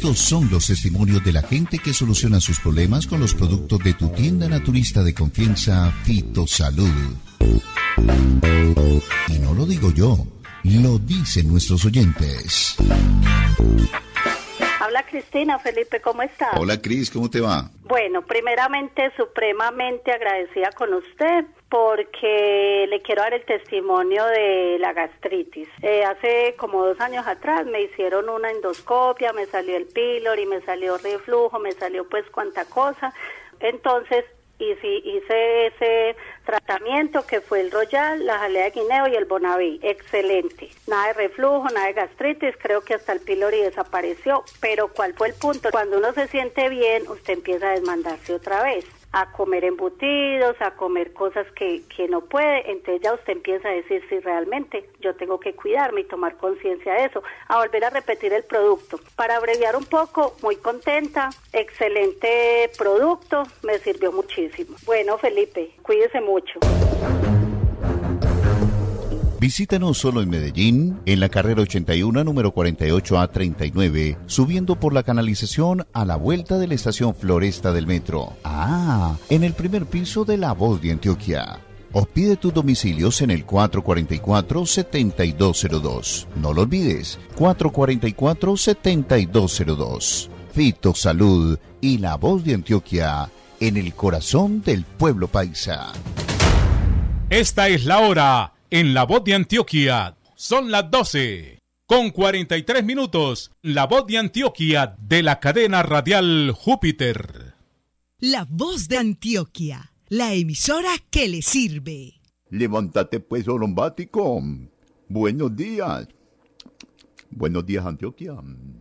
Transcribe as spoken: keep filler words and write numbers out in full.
Estos son los testimonios de la gente que soluciona sus problemas con los productos de tu tienda naturista de confianza, Fitosalud. Y no lo digo yo, lo dicen nuestros oyentes. Habla Cristina. Felipe, ¿cómo estás? Hola Cris, ¿cómo te va? Bueno, primeramente supremamente agradecida con usted porque le quiero dar el testimonio de la gastritis. Eh, hace como dos años atrás me hicieron una endoscopia, me salió el pílori, me salió reflujo, me salió pues cuanta cosa. Entonces hice, hice ese tratamiento que fue el Royal, la jalea de guineo y el Bonaví. Excelente. Nada de reflujo, nada de gastritis, creo que hasta el pílori desapareció. Pero ¿cuál fue el punto? Cuando uno se siente bien, usted empieza a desmandarse otra vez, a comer embutidos, a comer cosas que, que no puede, entonces ya usted empieza a decir si realmente yo tengo que cuidarme y tomar conciencia de eso, a volver a repetir el producto. Para abreviar un poco, muy contenta, excelente producto, me sirvió muchísimo. Bueno, Felipe, cuídese mucho. Visítanos solo en Medellín, en la carrera ochenta y uno, número cuarenta y ocho A treinta y nueve, subiendo por la canalización a la vuelta de la estación Floresta del metro. Ah, en el primer piso de La Voz de Antioquia. O pide tus domicilios en el cuatro cuatro cuatro, siete dos cero dos. No lo olvides, cuatro cuatro cuatro, siete dos cero dos. Fitosalud y La Voz de Antioquia, en el corazón del pueblo paisa. Esta es la hora. En La Voz de Antioquia son las doce, con cuarenta y tres minutos. La Voz de Antioquia de la cadena radial Júpiter. La Voz de Antioquia, la emisora que le sirve. Levántate pues, orombático. Buenos días. Buenos días, Antioquia.